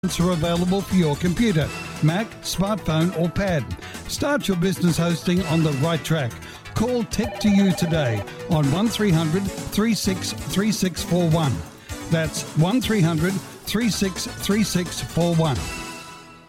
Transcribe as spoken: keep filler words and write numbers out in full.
are available for your computer, Mac, smartphone or pad. Start your business hosting on the right track. Call Tech to You today on one three hundred, three six three six four one. That's one three hundred, three six three six four one.